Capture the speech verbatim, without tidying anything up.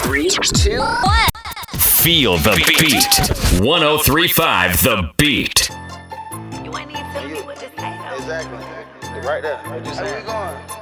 Three, two, one. Feel the beat. one oh three point five The Beat. You ain't even telling me what to say, though. Exactly. Right there. Right, just saying. Where we going?